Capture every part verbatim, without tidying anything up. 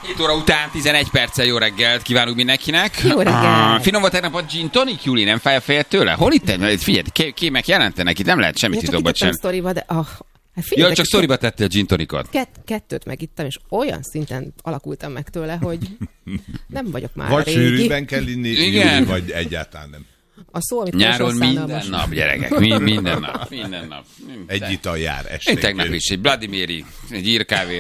hét óra után tizenegy perccel jó reggelt kívánunk mindenkinek. Jó reggelt. Uh, finom volt tegnap a gin tonic, Juli, nem fáj a fejed tőle? Hol itt? Figyelj, kémek jelentenek, itt nem lehet semmit ja, titokba sem. Sztoriba, de... Oh. Hát ja, csak sztoriba tettél gin tonicot. Kett, kettőt megittem, és olyan szinten alakultam meg tőle, hogy nem vagyok már vagy régi. sűrűben kell inni, Júli, vagy egyáltalán nem. A szó, amit nyáron minden most... nap, gyerekek, mi, minden nap, minden nap. Egy ital jár esténként. Én tegnap is, egy Vladimiri, egy írkávé.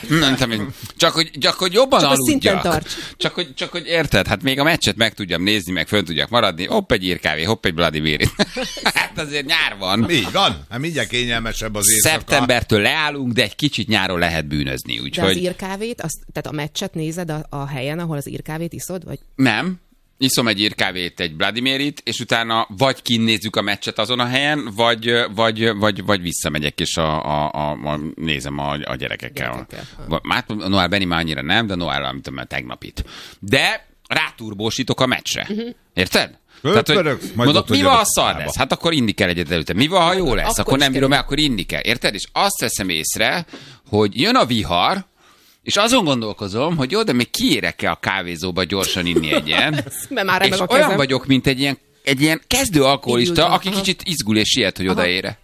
Csak hogy, csak hogy jobban csak aludjak. Csak hogy, csak hogy érted, hát még a meccset meg tudjam nézni, meg fönn tudjak maradni. Hopp egy írkávé, hopp egy Vladimiri. Hát azért nyár van. Így van, hát mindjárt kényelmesebb az éjszaka. Szeptembertől leállunk, de egy kicsit nyáron lehet bűnözni. Úgy, de hogy... az írkávét, az, tehát a meccset nézed a, a helyen, ahol az írkávét iszod? Vagy? Nem. Iszom egy írkávét, egy Vladimirit, és utána vagy kinézzük a meccset azon a helyen, vagy, vagy, vagy, vagy visszamegyek, és a, a, a, a, nézem a, a gyerekekkel. Már a Noel Benni már annyira nem, de Noel, amit a tegnapit. De ráturbósítok a meccsre. Uh-huh. Érted? Tehát, hogy mondom, mi van, ha szar lesz? Hát akkor inni kell egyet előtte. Mi van, ha jó lesz? Akkor, akkor nem bírom el, akkor inni kell. Érted? És azt veszem észre, hogy jön a vihar, és azon gondolkozom, hogy jó, de még kiérek-e a kávézóba gyorsan inni egy ilyen. És olyan vagyok, mint egy ilyen, egy ilyen kezdő alkoholista, aki kicsit izgul és siet, hogy odaére.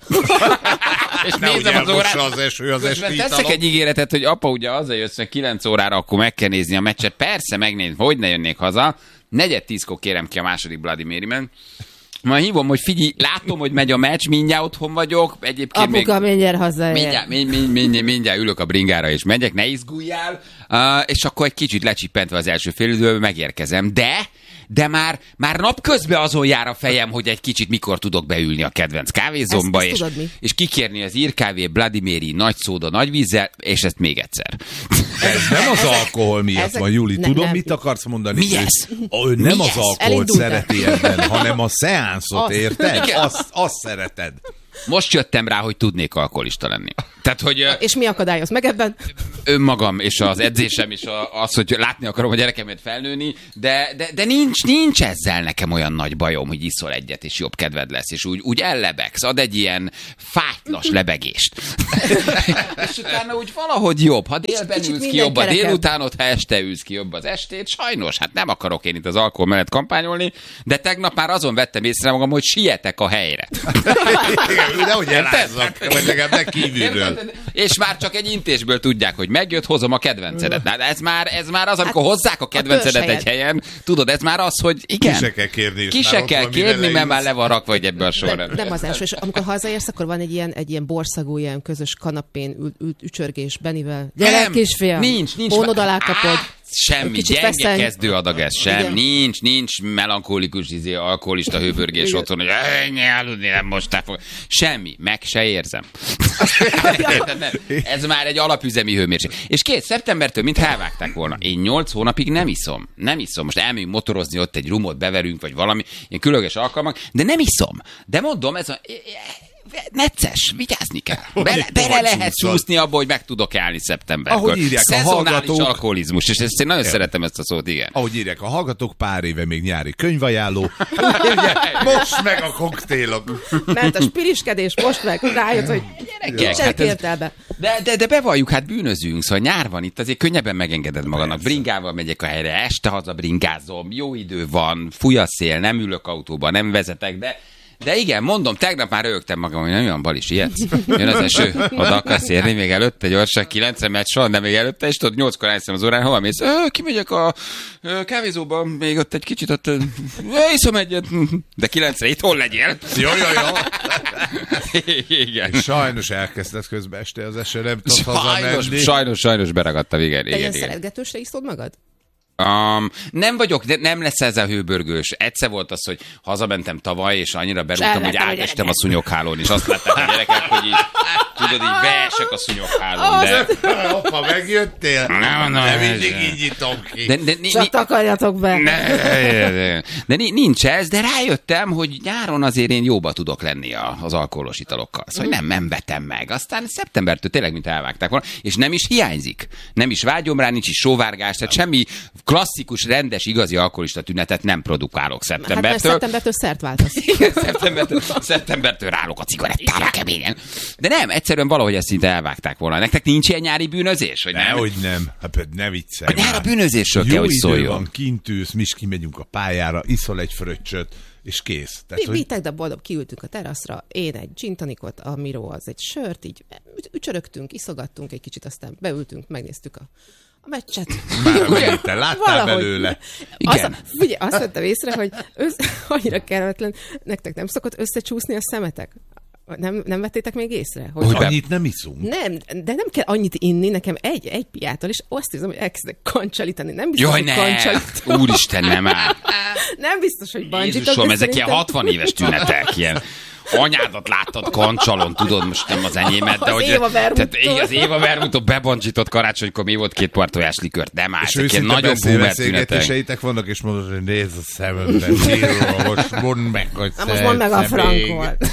És nézem az órát. Az eső, az eső, teszek egy ígéretet, hogy apa, ugye azzal jössz, hogy kilenc órára, akkor meg kell nézni a meccset. Persze megnézni, hogy ne jönnék haza. Negyed tízkor kérem ki a második Vladimirimen. Majd hívom, hogy figyelj, látom, hogy megy a meccs, mindjárt otthon vagyok. Egyébként apuka, még... mindjárt hazaér. Mindjárt, mindjárt, mindjárt, mindjárt ülök a bringára, és megyek, ne izguljál. Uh, és akkor egy kicsit lecsippentve az első fél időben megérkezem. De, de már, már napközben azon jár a fejem, hogy egy kicsit mikor tudok beülni a kedvenc kávézomba, és, és kikérni az írkávé, Vladimiri, nagy szóda, nagy vízzel, és ezt még egyszer. Ez nem az alkohol miatt ezek, van, Júli. ne, Tudom, nem. mit akarsz mondani? Mi ez? Ő, ő nem Mi az ez? alkoholt Elindultál. szereti ebben, hanem a szeánszot, érted? Azt, azt szereted. Most jöttem rá, hogy tudnék alkoholista lenni. Tehát, hogy, és mi akadályoz meg ebben? Önmagam, és az edzésem, és az, hogy látni akarom a gyerekemet felnőni, de, de, de nincs, nincs ezzel nekem olyan nagy bajom, hogy iszol egyet, és jobb kedved lesz, és úgy, úgy ellebegsz, ad egy ilyen fájtlas lebegést. És utána úgy valahogy jobb. Ha délben Kicsit ülsz ki jobb a kerekebb. délutánot, ha este ülsz ki jobb az estét, sajnos, hát nem akarok én itt az alkohol mellett kampányolni, de tegnap már azon vettem észre magam, hogy sietek a helyre. Igen, nehogy elázzak, vagy legalább ne kívülről. És már csak egy intésből tudják, hogy megjött, hozom a kedvencedet. Hát ez már, ez már az, amikor hozzák a kedvencedet egy helyen, tudod, ez már az, hogy igen. Ki se kell kérni. Ki se kell kérni, mert már le van rakva, hogy ebből a sorra. Nem az első, és amikor hazaérsz, akkor van egy ilyen, egy ilyen borszagú, ilyen közös kanapén ül, ül, ücsörgés Benivel. Gyere, kisfiam! Nincs, nincs. Hónod alá kapod. Semmi, gyenge feszeng... kezdő adag ez, sem. Igen. Nincs, nincs melankolikus, izé, alkoholista hőbörgés igen. Otthon, hogy ennyi aludni nem most fog. Semmi, meg se érzem. Ez már egy alapüzemi hőmérséklet. És két szeptembertől, mintha elvágták volna. Én nyolc hónapig nem iszom. Nem iszom. Most elmegyünk motorozni, ott egy rumot beverünk, vagy valami, ilyen különleges alkalmak, de nem iszom. De mondom, ez a... necces, vigyázni kell. Bele, bele lehet csúszni abba, hogy meg tudok állni szeptemberkor. Ahogy írják a szezonális hallgatók... alkoholizmus, és ezt én nagyon ja. szeretem ezt a szót, igen. Ahogy írják a hallgatók, pár éve még nyári könyvajánló. Ugye, most meg a koktélok. Ment a spiriskedés, most meg rájött, hogy gyerekek, hát ez... de, de, de bevalljuk, hát bűnözünk, szóval nyár van itt, azért könnyebben megengeded magadnak. Bringával megyek a helyre, este haza bringázom, jó idő van, fúj a szél, nem ülök autóba, nem vezetek, de De igen, mondom, tegnap már rögtem magam, hogy nem olyan Balis, ilyet. Jön az eső, oda akarsz érni még előtte, gyorsan, kilencen megy soha, de még előtte, és tudod, nyolckor elhiszem az órán, hova mész? Kimegyek a ö, kávézóba, még ott egy kicsit ott, ö, iszom egyet, de kilencre itt hol legyél? Jó, jó, jó. Igen. Sajnos elkezdett közben este az eső, nem tudsz sajnos, hazamenni. Sajnos, sajnos beragadtam, igen. Te igen, ilyen igen. szeretgetősre iszod magad? Um, nem vagyok, de nem lesz ez a hőbörgős. Egyszer volt az, hogy hazamentem tavaly, és annyira berúgtam, hogy átestem a szúnyoghálón, és azt látták a gyerekek, hogy így, tudod, így beesek a szúnyoghálón, de... Hoppa, megjöttél? Nem, nem, nem mindig így nyitom ki. De, de, Csak takarjatok be. Ne, de, de, de nincs ez, de rájöttem, hogy nyáron azért én jóba tudok lenni az alkoholos italokkal. Szóval nem, nem vetem meg. Aztán szeptembertől tényleg, mint elvágták volna, és nem is hiányzik. Nem is vágyom rá, nincs is sóvárgás, tehát semmi klasszikus, rendes, igazi alkoholista tünetet nem produkálok szeptembertől. Hát szeptembertől szert váltasz. Igen, szeptembertől, szeptembertől rálok a cigarettára keményen. De nem, egyszerűen valahogy ezt szinte elvágták volna. Nektek nincs ilyen nyári bűnözés? Hogy nem? Nehogy nem. Hát ne viccelj. A nyár a bűnözésről kell, hogy szóljon. Van, kint ülsz, mi is kimegyünk a pályára, iszol egy fröccsöt, és kész. Tehát, mi, hogy... mi tegnapi boldog kiültünk a teraszra, én egy gin tonicot, a Miró az egy sört, így ücsörögtünk, iszogattunk egy kicsit, aztán beültünk, megnéztük a, a meccset. Már amennyit te láttál belőle. Igen. Az, ugye, azt vettem észre, hogy össz, annyira kellemetlen, nektek nem szokott összecsúszni a szemetek? Nem, nem vettétek még észre? Hogy, hogy annyit nem iszunk. Nem, de nem kell annyit inni, nekem egy, egy piától, és azt hiszem, hogy elkezdek kancsalítani. Nem biztos, Jaj, hogy ne! kancsalítom. Úristen, nem áll. Nem biztos, hogy bandzsitok. Jézusom, ezek ilyen hatvan éves tünetek, ilyen anyádat láttad kancsalon, tudod, most nem az enyémet, de az hogy... Éva Vermuttól. Az Éva Vermuttól bebandzsított karácsonykor mi volt két partojás likört, nem áll, és ezek ilyen nagyon boomer tünetek. vannak, és mondod, hogy nézd a szememben, Zero, most mondd meg, hogy Na most mondd meg a frankot.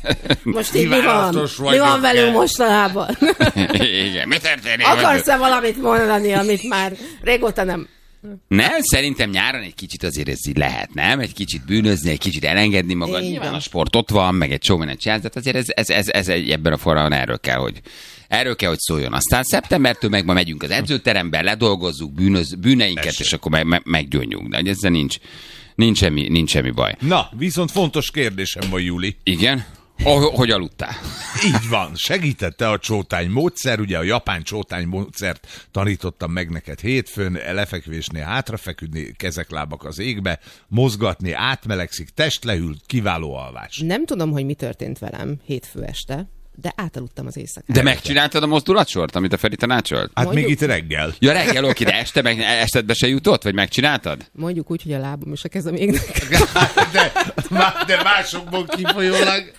Most így mi van? Mi van velünk mostanában? Igen, mi történik? Akarsz-e valamit mondani, amit már régóta nem... Nem, szerintem nyáron egy kicsit azért ez így lehet, nem? Egy kicsit bűnözni, egy kicsit elengedni magad. Én Nyilván van. a sport ott van, meg egy csomó minden csinálsz, de azért ez, ez, ez, ez egy, ebben a formában erről kell, hogy erről kell, hogy szóljon. Aztán szeptembertől meg ma megyünk az edzőterembe, ledolgozzuk bűnöz, bűneinket, Eső. és akkor meg, meg, meggyógyunk. De ezzel nincs, nincs, semmi, nincs semmi baj. Na, viszont fontos kérdésem van, Júli. Igen? Oh, hogy aludtál? Így van, segítette a csótány módszer, ugye a japán csótány módszert tanítottam meg neked hétfőn, lefekvésnél hátrafeküdni, kezek, lábak az égbe, mozgatni, átmelegszik, test lehűl, kiváló alvás. Nem tudom, hogy mi történt velem hétfő este, de átaludtam az éjszakát. De megcsináltad a mozdulatsort, amit a Feri tanácsolt? Hát Mondjuk... még itt reggel. Ja, reggel, oké, de este meg estedbe se jutott, vagy megcsináltad? Mondjuk úgy, hogy a lábam és a kezem égnek. De, de másokból kifolyólag...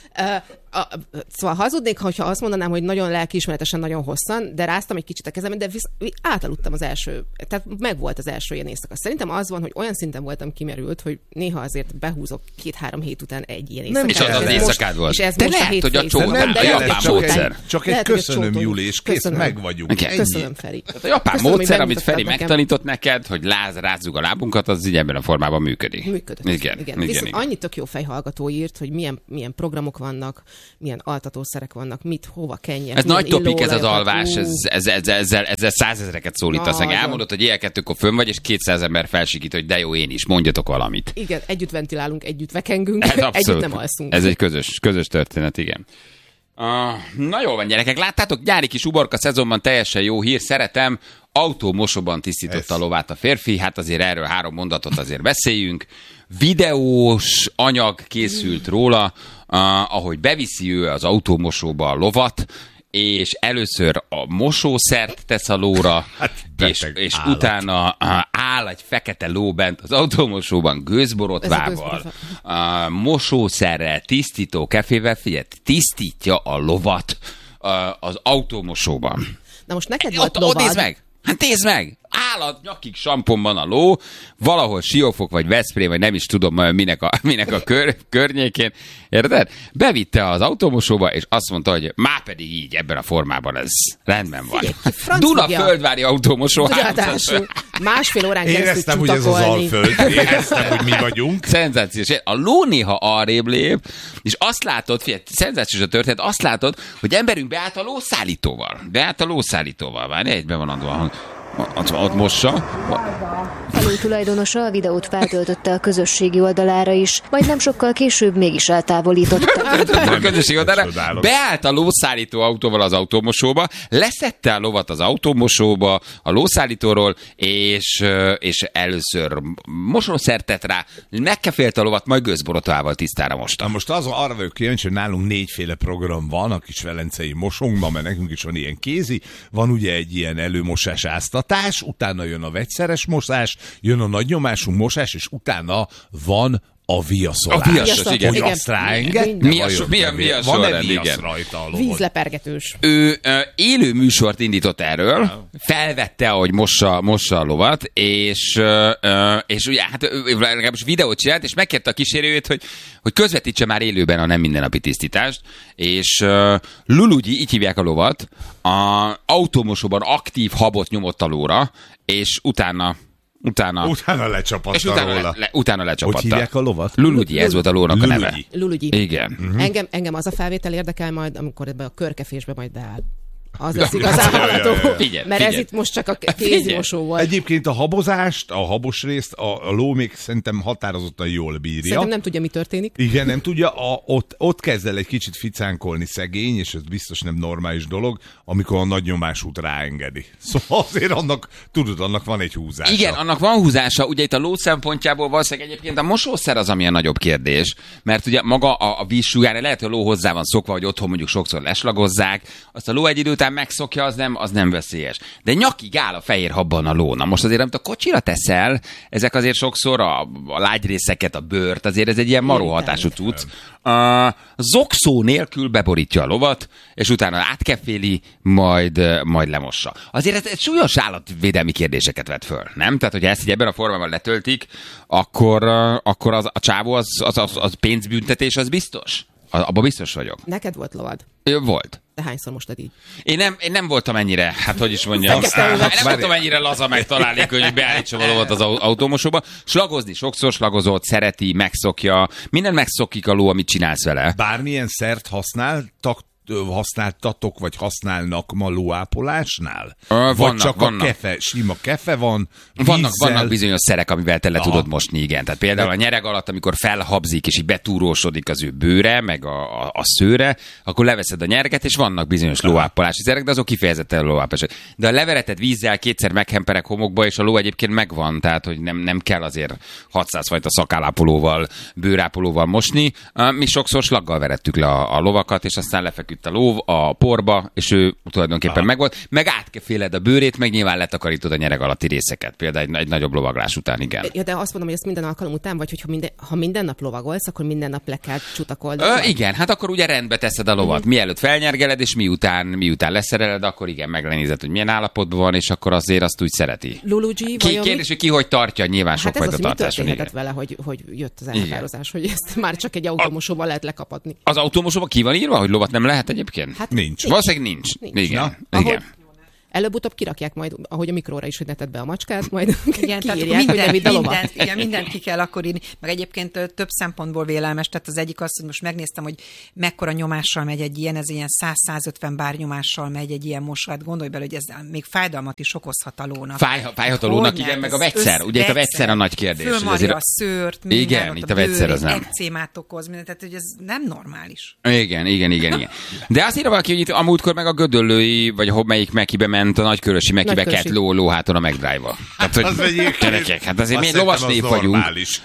Uh, a, szóval hazudnék, ha azt mondanám, hogy nagyon lelkiismeretesen, nagyon hosszan, de ráztam egy kicsit a kezemet, de visz, átaludtam az első, tehát megvolt az első ilyen éjszaka. Szerintem az van, hogy olyan szinten voltam kimerült, hogy néha azért behúzok két-három hét után egy ilyen éjszakát. És az az éjszakád volt. És ez de most lehet, a hogy a csótán, a japán módszer. Csak egy köszönöm, Júli, és kész, meg vagyunk. Köszönöm, Feri. A japán módszer, amit Feri megtanított neked, hogy láz, rázzuk a lábunkat, az így ebben a formában működik. Működött. Igen, igen. igen, Viszont igen. annyit tök jó fejhallgató írt, hogy milyen, milyen programok vannak, milyen altatószerek vannak, mit, hova kenjek. Ez nagy topik, ez az illóolajokat. alvás, ez, ez, ez, ezzel, ezzel százezreket szólítasz. Meg elmondod, hogy éjjel kettőkor fönn vagy, és kétszáz ember felsikít, hogy de jó, én is, mondjatok valamit. Igen, együtt ventilálunk, együtt vekengünk, Ez együtt nem alszunk. Ez egy közös, közös történet, igen. Uh, na jól van, gyerekek, láttátok, nyári kis uborka szezonban teljesen jó hír, szeretem, autómosóban tisztította a lovát a férfi, hát azért erről három mondatot azért beszéljünk. Videós anyag készült róla, uh, ahogy beviszi ő az autómosóba a lovat, és először a mosószert tesz a lóra, hát, és, és utána uh, áll egy fekete ló bent az autómosóban gőzborotvával, uh, mosószerrel, tisztító kefével, figyelj, tisztítja a lovat uh, az autómosóban. Na most neked Ott, volt ott lovad. nézd meg! Hát nézd meg! Állat nyakig samponban a ló, valahol Siófok, vagy Veszprém, vagy nem is tudom minek a, minek a kör, környékén, érted? Bevitte az autómosóba, és azt mondta, hogy már pedig így, ebben a formában ez rendben van. Duna-Földvári autómosó. Ráadásul másfél órán keresztül Éreztem, hogy ez az Alföld. Éreztem, hogy mi vagyunk. Szenzációs. A ló néha arrébb lép, és azt látod, figyelj, szenzációs a történet, azt látod, hogy emberünk beállt a lószállítóval. Beállt a lószállítóval. Várj, egyben van adva, hogy ott, ott mossa. Falú tulajdonosa a videót feltöltötte a közösségi oldalára is, majd nem sokkal később mégis eltávolította. A közösségi oldalára beállt a lószállító autóval az autómosóba, leszette a lovat az autómosóba a lószállítóról, és, és először mosószert tett rá, megkefélte a lovat, majd gőzborotvával tisztára mosta. Na most az, arra vagyok kíváncsi, hogy nálunk négyféle program van a kis velencei mosónkban, mert nekünk is van ilyen kézi, van ugye egy ilyen előmosás áztatás, utána jön a vegyszeres mosás, jön a nagynyomású mosás, és utána van a viaszolás. A viaszos, igen. Hogy igen. azt ráenged? Mi a, mi a, mi a Van-e sorrend, viasz igen. rajta a lovon? Vízlepergetős. Ő uh, élő műsort indított erről, felvette, ahogy mossa, mossa a lovat, és, uh, és ugye, hát legalábbis videót csinált, és megkérte a kísérőjét, hogy, hogy közvetítse már élőben a nem mindennapi tisztítást, és uh, Lulugyi, így hívják a lovat, a autómosóban aktív habot nyomott a lóra, és utána utána... Utána lecsapatta és utána, róla. Le, le, utána lecsapatta. Hogy hívják a lovat? Lulugyi, ez volt a lónak a neve. Lulugyi. Igen. Uh-huh. Engem, engem az a felvétel érdekel majd, amikor ebbe a körkefésbe majd beáll. Az lesz igazán hallgató. Figyelj, mert figyelj. ez itt most csak a kézmosó volt. Egyébként a habozást, a habos részt a, a ló még szerintem határozottan jól bírja. Szerintem nem tudja, mi történik. Igen, nem tudja, a, ott, ott kezd el egy kicsit ficánkolni szegény, és ez biztos nem normális dolog, amikor a nagy nyomásút ráengedi. Szóval azért annak, tudod, annak van egy húzása. Igen, annak van húzása, ugye itt a ló szempontjából valószínűleg egyébként a mosószer az, ami a nagyobb kérdés, mert ugye maga a, a vízsugár, lehet, hogy a ló hozzá van szokva, hogy otthon mondjuk sokszor leslagozzák, azt a ló egy idő után megszokja, az nem, az nem veszélyes. De nyakig áll a fehér habban a ló. Na most azért, amit a kocsira teszel, ezek azért sokszor a, a lágyrészeket, a bőrt, azért ez egy ilyen maró hatású cucc. A zokszó nélkül beborítja a lovat, és utána átkeféli, majd, majd lemossa. Azért ez, ez súlyos állatvédelmi kérdéseket vet föl, nem? Tehát, hogyha ezt így ebben a formában letöltik, akkor, akkor az, a csávó az, az, az, az pénzbüntetés, az biztos? Abba biztos vagyok. Neked volt lovad? Ő volt. De hányszor mostad így? Én nem, én nem voltam ennyire, hát hogy is mondjam, Fekete nem voltam ennyire laza meg találék, hogy beállítsam a lovat az autómosóba. Slagozni sokszor slagozott, szereti, megszokja. Minden megszokik a ló, amit csinálsz vele. Bármilyen szert használtak, használtatok, vagy használnak ma lóápolásnál? Ö, vannak, vagy csak vannak. a kefe, sima kefe van, Vannak, vízzel. vannak bizonyos szerek, amivel te le Aha. tudod mosni, igen. Tehát például a nyereg alatt, amikor felhabzik, és így betúrósodik az ő bőre, meg a, a, a szőre, akkor leveszed a nyereget, és vannak bizonyos lóápolási szerek, de azok kifejezetten lóápolások. De a levereted vízzel kétszer meghemperek homokba, és a ló egyébként megvan, tehát hogy nem, nem kell azért hatszáz fajta szakálápolóval, bőrápolóval mosni. Mi sokszor slaggal verettük le a, a lovakat, és aztán lefeküdt a ló a porba, és ő tulajdonképpen Aha. megvolt. Meg átkeféled a bőrét, meg nyilván letakarítod a nyereg alatti részeket. Például egy, egy nagyobb lovaglás után, igen. Ja, de azt mondom, hogy ezt minden alkalom után, vagy hogyha minden, ha minden nap lovagolsz, akkor minden nap le kell csutakold. Ö, igen, hát akkor ugye rendbe teszed a lovat. Mm. Mielőtt felnyergeled, és miután, miután leszereled, akkor igen, meglenézed, hogy milyen állapotban van, és akkor azért azt úgy szereti. Lulugyi, Ki, kérdés, hogy ki hogy tartja, nyilván hát sokfajta tartáson. Hát ez az, hogy mi tartáson. történhetett vele, hogy, hogy jött az elhatározás, hogy ezt már csak egy autómosóval lehet lekapatni. Az autómosóban ki van írva, hogy lovat nem lehet egyébként? Hát Nincs. Valószínűleg nincs. Nincs. Igen. Na, igen. ahogy előbb-utóbb kirakják majd, ahogy a mikróra is, hogy ne tedd be a macskát, majd Igen, tehát kiírják, hogy minden, nem vidd a lovat. mindent, igen, mindent ki kell akkor írni. Meg egyébként ö, több szempontból vélelmes, tehát az egyik az, hogy most megnéztem, hogy mekkora nyomással megy egy ilyen, ez ilyen száz-százötven bár nyomással megy egy ilyen mosó. Hát gondolj bele, hogy ez még fájdalmat is okozhat a lónak. Fáj, fájhat a lónak, Hogy igen, ne, meg a ez vegyszer. össz- Ugye itt a vegyszer a nagy kérdés. hogy Fölmarja azért- a szőrt, minden, Igen, ott itt a a vegyszer az bőrén, nem. ekcémát okoz, minden, tehát hogy ez nem normális. Igen, igen, igen, igen. De azt írja valaki, hogy itt a múltkor meg a gödöllői, vagy a melyik Mekibe ment, a nagykörösi Mekibe Nagykörösi. kelt ló, lóháton a megdrive-val. Tehát, hogy Az egyébként- gyerekek, hát azért mi Azt egy lovas szerintem nép az vagyunk. normális.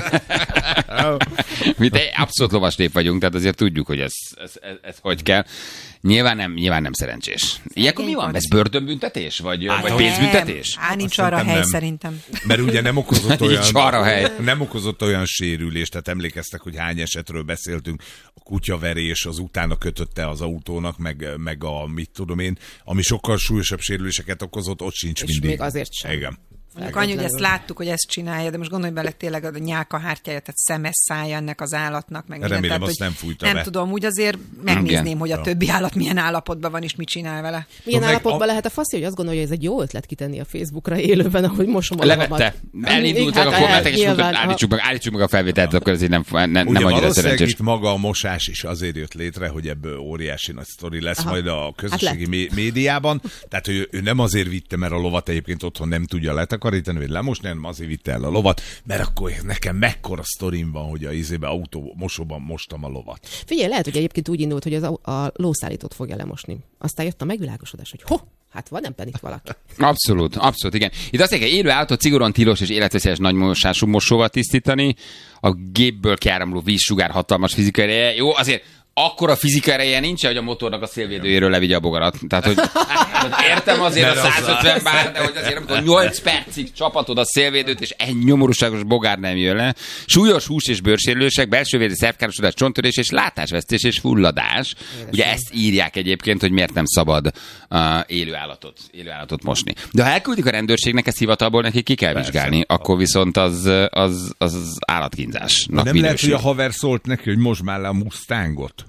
Mi egy abszolút lovas nép vagyunk, tehát azért tudjuk, hogy ez, ez, ez, ez hogy kell. Nyilván nem, nyilván nem szerencsés. Ilyenkor mi van? Szegény Ez börtönbüntetés? Vagy, vagy nem. pénzbüntetés? Á, nincs Azt arra szerintem hely nem. szerintem. Mert ugye nem okozott olyan, Nincs arra hely. nem okozott olyan sérülést, tehát emlékeztek, hogy hány esetről beszéltünk, a kutyaverés az utána kötötte az autónak, meg, meg a mit tudom én, ami sokkal súlyosabb sérüléseket okozott, ott sincs És mindig. még azért sem. Igen. Mondjuk annyi, hogy ezt láttuk, hogy ezt csinálja, de most gondolj bele tényleg a nyálka hártyája, tehát szemes szája ennek az állatnak, meg minden. Remélem, tehát, azt hogy nem fújta Nem be. tudom, úgy azért megnézném, Igen. hogy a többi állat milyen állapotban van, és mit csinál vele. Milyen Meg állapotban a- lehet a faszi, hogy azt gondolja, hogy ez egy jó ötlet kitenni a Facebookra élőben, ahogy mosom a lovamat. Levette. Elindultak Hát, a kommentek, és nyilván, mondtuk, ha- állítsuk meg, állítsuk meg a felvételt, akkor azért nem, nem, nem Ugye annyira valószínűleg szerencsés. itt maga a mosás is azért jött létre, hogy ebből óriási nagy sztori lesz Aha. majd a közösségi Hát mé- médiában. Tehát ő, ő nem azért vitte, mert a lovat egyébként otthon nem tudja letakarítani, vagy lemosni, hanem azért vitte el a lovat, mert akkor nekem mekkora sztorim van, hogy a izébe autó mosóban mostam a lovat. Figyelj, lehet, hogy egyébként úgy indult, hogy az a, a lószállítót fogja lemosni. Aztán jött a megvilágosodás, hogy ho, hát van ebben itt valaki. Abszolút, abszolút, igen. Itt azt mondja, élő állatot szigorúan tilos és életveszélyes nagymosású mosóval tisztítani, a gépből kiáramló vízsugár hatalmas fizikai ereje. Jó, azért akkora fizikai ereje nincs, hogy a motornak a szélvédőjéről levigye a bogarat. Tehát, hogy tehát értem azért a száz ötven bár, de hogy azért amikor nyolc percig csapatod a szélvédőt, és egy nyomorúságos bogár nem jön le. Súlyos hús- és bőrsérülések, belsővéri szervkárosodás, csonttörés és látásvesztés és fulladás. Ugye ezt írják egyébként, hogy miért nem szabad uh, élő állatot, élő állatot mosni. De ha elküldik a rendőrségnek, ezt hivatalból neki ki kell Persze. vizsgálni, akkor viszont az, az, az állatkínzásnak Nem lehet, hogy minősül. a haver szólt neki, hogy most már le a Mustangot. Fordot.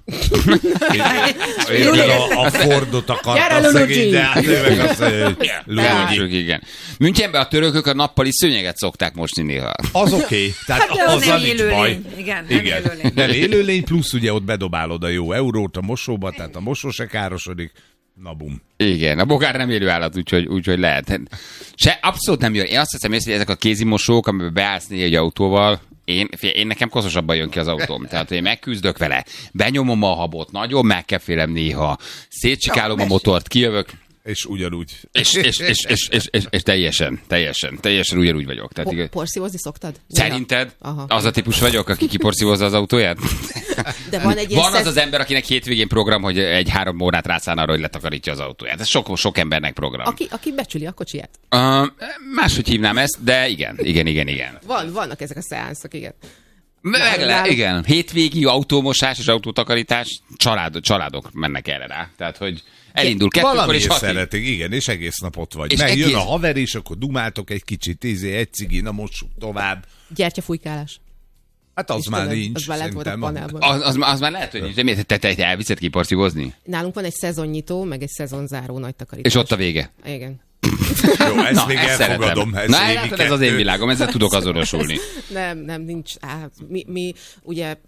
Én a, a Fordot akartam szegény, de hát ő meg azt mondja, igen. Münchenben a törökök a nappali szőnyeget szokták mosni néha. Az oké, okay. Tehát hát az azzal nincs baj. Igen, nem igen. élőlény. Nem élőlény, plusz ugye ott bedobálod a jó eurót a mosóba, tehát a mosó se károsodik. Na bum. Igen, a bogár nem élő állat, úgyhogy, úgyhogy lehet. Se, abszolút nem jön. Én azt hiszem, hogy ezek a kézimosók, amiben beállsz egy autóval, én, én nekem koszosabban jön ki az autóm. Tehát én megküzdök vele, benyomom a habot, nagyon megkefélem néha, szétcsikálom a motort, kijövök. És ugyanúgy. És, és, és, és, és, és, és teljesen, teljesen, teljesen ugyanúgy vagyok. Tehát, Po- porszívozni szoktad? Szerinted? Aha. Az a típus vagyok, aki kiporszívozza az autóját? De van egy van szesz... az az ember, akinek hétvégén program, hogy egy három órát rászán arra, hogy letakarítja az autóját. Ez sok, sok embernek program. Aki, aki becsüli a kocsiját. Uh, máshogy hívnám ezt, de igen, igen, igen, igen. Van, vannak ezek a szeánszok, igen. Meg le, igen. Hétvégi autómosás és autótakarítás, család, családok mennek erre rá. Tehát, hogy elindul kettőkor és hatig. Szeretik, igen, és egész nap ott vagy. És Meg egész... jön a haver, és akkor dumáltok egy kicsit, tízé, egy cigi, na mossuk tovább. Gyertyafújkálás. Hát az Istenem, már nincs. Az már lehet volt a panelban. Az, az, az már lehet, hogy nincs. De miért te, te, te elviszed kiporszívozni? Nálunk van egy szezonnyitó, meg egy szezonzáró nagy takarítás. És ott a vége. Igen. Jó, ezt Na, még ezt elfogadom. szeretem. Na, látod, ez az én világom, ezzel tudok azonosulni. Nem, nem, nincs. Á, mi, mi ugye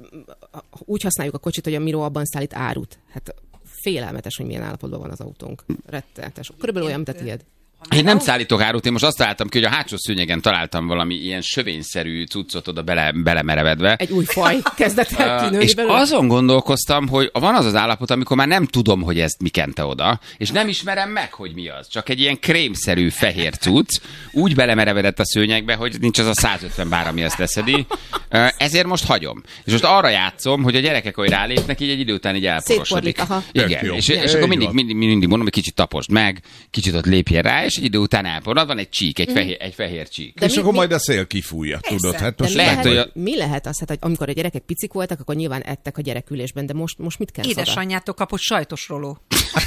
úgy használjuk a kocsit, hogy a Miro abban szállít árut. Hát félelmetes, hogy milyen állapotban van az autónk. Rettenetes. Körülbelül olyan, mint a tiéd. Én nem szállítok árut, én most azt találtam ki, hogy a hátsó szőnyegen találtam valami ilyen sövényszerű cuccot oda bele, belemerevedve. Egy új faj kezdett el kinőni És belőle. azon gondolkoztam, hogy van az az állapot, amikor már nem tudom, hogy ezt mi kente oda, és nem ismerem meg, hogy mi az. Csak egy ilyen krémszerű fehér cucc, úgy belemerevedett a szőnyegbe, hogy nincs az a százötven bár, ami ezt leszedi. Ezért most hagyom. És most arra játszom, hogy a gyerekek, hogy rálépnek, így egy idő után így elporosodik. Szétporlik, aha. Igen, és, és akkor mindig, mindig, mindig mondom, hogy kicsit taposd meg, kicsit ott lépjen rá, és egy idő után elporod, van egy csík, egy, fehér, egy fehér csík. De és mi, akkor mi... majd a szél kifújja, Persze. tudod? Hát de most mi, lehet, lehet, hogy a... mi lehet az, hát, hogy amikor a gyerekek picik voltak, akkor nyilván ettek a gyerekülésben, de most, most mit kell oda? Édesanyjától kapott sajtos roló.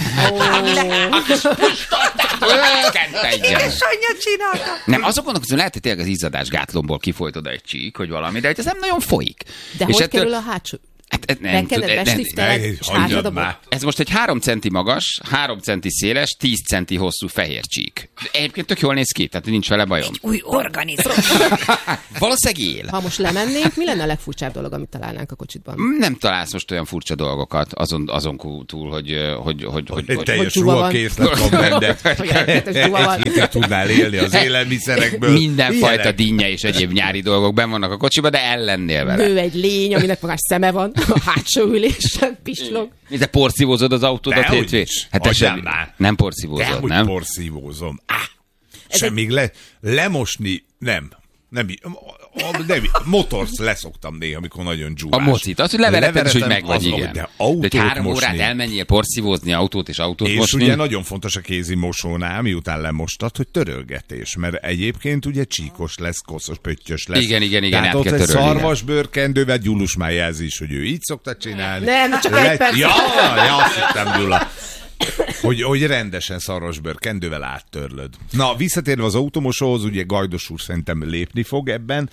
Édesanyja csinálta. Nem, azon gondolkozom, lehet, hogy tényleg az izzadásgátlomból kifolyt oda egy csík, hogy valami, de ez nem nagyon folyik. De és hogy ettől... kerül a hátsó? Hát, hát nem, Bekened, tud- bestifteled, ne- és hagyjad hátradobod? már. Ez most egy három centi magas, három centi széles, tíz centi hosszú fehér csík. De egyébként tök jól néz ki, tehát nincs vele bajom. Új organizmus. Valószínűleg él. Ha most lemennénk, mi lenne a legfurcsább dolog, amit találnánk a kocsitban? Nem találsz most olyan furcsa dolgokat azon, azon túl, hogy... hogy, hogy, hogy, Egy hogy teljes dzsuva van. ruhakészlet van benne. Hogy rettenetes dzsuva van. Egy hétig tudnál élni az élelmiszerekből. mindenfajta Ilyenek. dinnye és egyéb nyári dolgok benn vannak a kocsiba, de ellennél vele. Nő egy lény, aminek magás szeme van, a hátsó ülésen pislog. De porszívózod az autódat Dehogy hétvég? is. Hát te Hagyjál sem, már. nem porszívózod, Dehogy nem? porszívózom. Ah, Ez sem egy- még le, lemosni, nem. Nem, a, nem, motort leszoktam néha, amikor nagyon dzsúvás. A mocit, az, hogy levereted, és hogy meg vagy, Leveretem, igen. De autót de egy három mosni. órát elmenjél porszívózni, autót és autót És mosni. ugye nagyon fontos a kézi mosónál, miután lemostad, hogy törölgetés, mert egyébként ugye csíkos lesz, koszos, pöttyös lesz. Igen, igen, igen, Tehát át ott kell egy törölni, igen. szarvasbőrkendővel Gyulus már jelzi is, hogy ő így szokta csinálni. Nem, csak Le- egy perc. Ja, ja, azt hittem, Gyula. Hogy, hogy rendesen szarvasbőr kendővel áttörlöd. Na, visszatérve az automosóhoz, ugye Gajdos úr szerintem lépni fog ebben,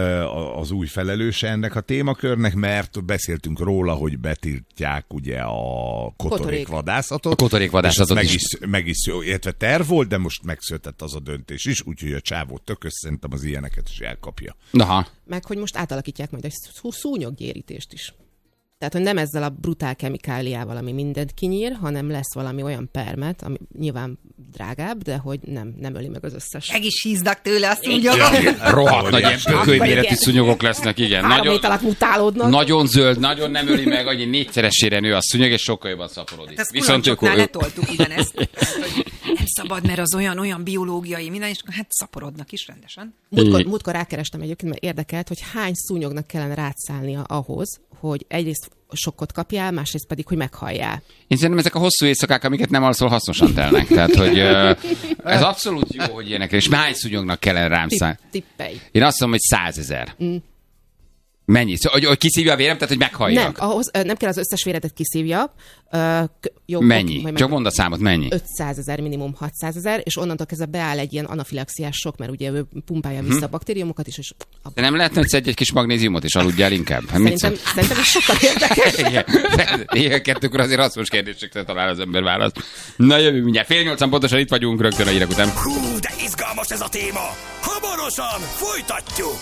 az új felelőse ennek a témakörnek, mert beszéltünk róla, hogy betiltják ugye a kotorékvadászatot. A kotorékvadászatot meg is. is. Meg is, illetve terv volt, de most megszületett az a döntés is, úgyhogy a csávó tökös szerintem az ilyeneket is elkapja. Aha. Meg hogy most átalakítják majd egy szú- szúnyoggyérítést is. Tehát, hogy nem ezzel a brutál kemikáliával, ami mindent kinyír, hanem lesz valami olyan permet, ami nyilván drágább, de hogy nem, nem öli meg az összes. Meg is hízdak tőle azt mondja. Rohadt nagy ilyen Óriási. kölyméretű Igen. szúnyogok lesznek, igen. Három Nagyon, hét alatt mutálódnak. nagyon zöld, nagyon nem öli meg, annyi négyszeresére nő a szúnyog, és sokkal jobban szaporodik. Hát ezt Viszont ők, kulancsoknál ők, letoltuk ugyanezt. Hogy nem szabad, mert az olyan, olyan biológiai minden, és hát szaporodnak is rendesen. Múltkor, Így. múltkor rákerestem egyébként, mert érdekelt, hogy hány szúnyognak kellene rátszállnia ahhoz, hogy egyrészt sokkot kapjál, másrészt pedig, hogy meghalljál. Én szerintem ezek a hosszú éjszakák, amiket nem alszol, hasznosan telnek. Tehát, hogy ö, ez abszolút jó, hogy ilyenekre. És hány szúnyognak kellene rám szállni? Tippelj. Én azt mondom, hogy százezer. Mennyi? Szóval, hogy, hogy kiszívja a vérem, tehát hogy meghalljak? Nem, ahhoz, nem kell az összes véretet kiszívja. Uh, jó, mennyi? Meg Csak mondd a számot, mennyi? ötszázezer, minimum hatszázezer, és onnantól kezdve beáll egy ilyen anafilaxiás sok, mert ugye ő pumpálja vissza hm. a baktériumokat is. És a... De nem lehetne, hogy szedj egy kis magnéziumot, és aludjál inkább? Hát szerintem, szerintem ez sokkal érdekes. Igen, kettőkor azért hasznos kérdésekre talál az ember választ. Na jövő mindjárt. Fél nyolcan pontosan itt vagyunk, rögtön a hírek után. Hú, de izgalmas ez a téma! Hamarosan folytatjuk!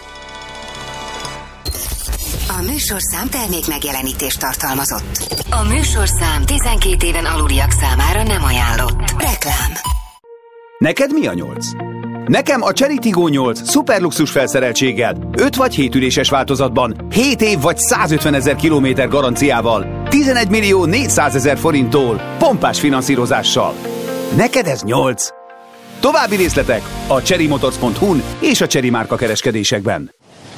A műsorszám termék megjelenítést tartalmazott. A műsorszám tizenkét éven aluliak számára nem ajánlott. Reklám. Neked mi a nyolc? Nekem a Cherry Tiggo nyolc szuperluxus felszereltséggel, öt vagy hét üléses változatban, hét év vagy százötvenezer kilométer garanciával, tizenegy millió négyszázezer forinttól, pompás finanszírozással. Neked ez nyolc. További részletek a cherry motors pont hu-n és a Cherry márka kereskedésekben.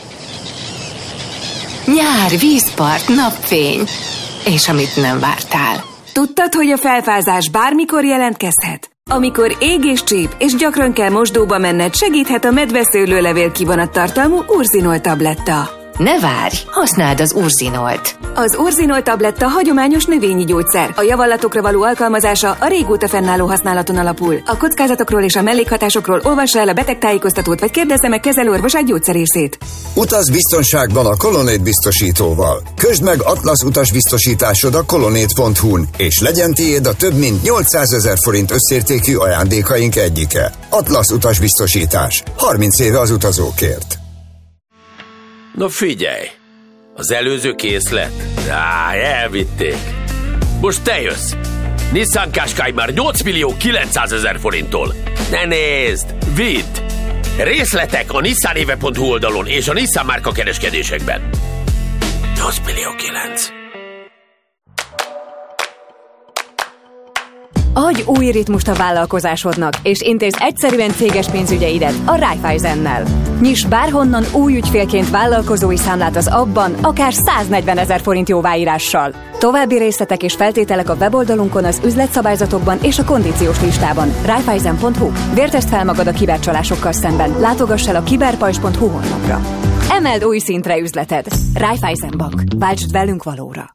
Nyár, vízpart, napfény. És amit nem vártál. Tudtad, hogy a felfázás bármikor jelentkezhet? Amikor ég és csíp, és gyakran kell mosdóba menned, segíthet a medveszőlőlevél kivonat tartalmú Urzinol tabletta. Ne várj, használd az Urzinolt. Az Urzinol tabletta hagyományos növényi gyógyszer. A javallatokra való alkalmazása a régóta fennálló használaton alapul. A kockázatokról és a mellékhatásokról olvassa el a betegtájékoztatót, vagy kérdezze meg kezelőorvosát gyógyszerészét. Utaz biztonságban a Colonnade biztosítóval. Közd meg Atlasz utasbiztosításod a colonnade pont hu-n, és legyen tiéd a több mint nyolcszázezer forint összértékű ajándékaink egyike. Atlasz utasbiztosítás. harminc éve az utazókért. Na figyelj, az előző készlet? Á, elvitték. Most te jössz. Nissan Qashqai már nyolc millió kilencszázezer forinttól. Ne nézd, vidd! Részletek a nissan éve pont hu oldalon és a Nissan márka kereskedésekben. nyolc millió kilenc. Adj új ritmust a vállalkozásodnak, és intézz egyszerűen céges pénzügyeidet a Raiffeisennel. Nyiss bárhonnan új ügyfélként vállalkozói számlát az abban, akár száznegyvenezer forint jóváírással. További részletek és feltételek a weboldalunkon, az üzletszabályzatokban és a kondíciós listában. Raiffeisen pont hu. Vértesd fel magad a kibercsalásokkal szemben. Látogass el a kiberpajzs pont hu honlapra. Emeld új szintre üzleted. Raiffeisen Bank. Váltsd velünk valóra.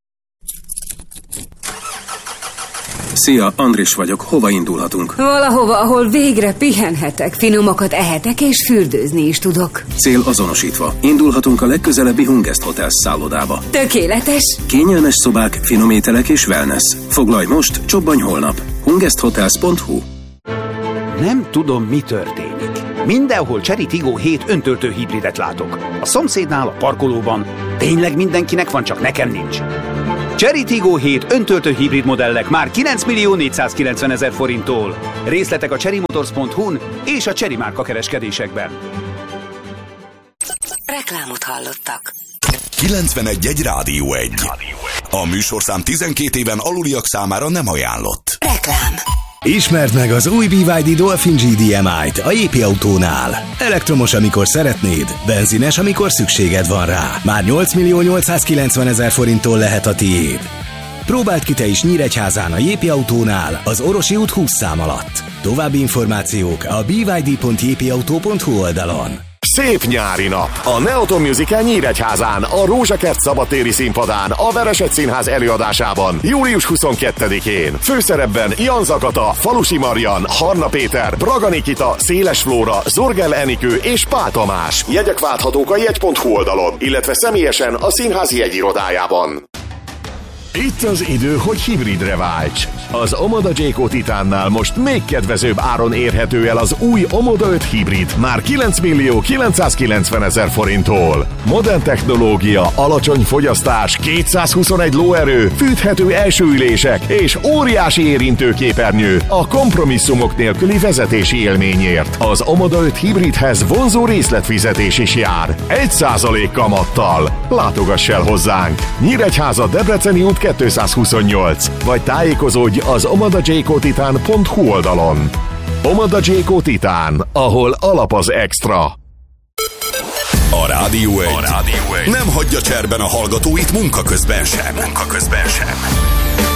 Szia, Andris vagyok. Hova indulhatunk? Valahova, ahol végre pihenhetek, finomakat ehetek és fürdőzni is tudok. Cél azonosítva. Indulhatunk a legközelebbi Hungest Hotels szállodába. Tökéletes! Kényelmes szobák, finom ételek és wellness. Foglalj most, csobbanj holnap. hungest hotels pont hu. Nem tudom, mi történik. Mindenhol Cherry Tiggo hét öntöltő hibridet látok. A szomszédnál, a parkolóban. Tényleg mindenkinek van, csak nekem nincs. Cherry Tiggo hét öntöltő hibrid modellek már kilenc millió négyszázkilencvenezer forinttól. Részletek a cherry motors pont hu-n és a Cherry márka kereskedésekben. Reklámot hallottak. kilencvenegy egy Rádió egy. A műsorszám tizenkét éven aluliak számára nem ajánlott. Reklám. Ismerd meg az új bé vé dé Dolphin gé dé em í-t a Jépi Autónál. Elektromos, amikor szeretnéd, benzines, amikor szükséged van rá. Már nyolc millió nyolcszázkilencvenezer forinttól lehet a tiéd. Próbáld ki te is Nyíregyházán a Jépi Autónál, az Orosi út húsz szám alatt. További információk a b y d pont j p auto pont hu oldalon. Szép nyári nap! A Neoton Musical Nyíregyházán, a Rózsakert szabadtéri színpadán, a Vereset Színház előadásában, július huszonkettedikén. Főszerepben Jan Zakata, Falusi Marian, Harna Péter, Braga Nikita, Széles Flóra, Zorgel Enikő és Pál Tamás. Jegyek válthatók a jegy pont hu oldalon, illetve személyesen a színház jegyirodájában. Itt az idő, hogy hibridre válts. Az Omoda Jayco Titánnál most még kedvezőbb áron érhető el az új Omoda öt hibrid, már kilenc millió kilencszázkilencvenezer forinttól. Modern technológia, alacsony fogyasztás, kétszázhuszonegy lóerő, fűthető elsőülések és óriási érintőképernyő a kompromisszumok nélküli vezetési élményért. Az Omoda öt hibridhez vonzó részletfizetés is jár. egy százalék kamattal. Látogass el hozzánk! Nyíregyháza, Debreceni út kétszázhuszonnyolc, vagy tájékozódj az omoda jayco titan pont hu oldalon. Omoda Jayco Titan, ahol alap az extra. A Rádió egy, a Rádió egy nem hagyja cserben a hallgatóit munka közben sem. Munka közben sem.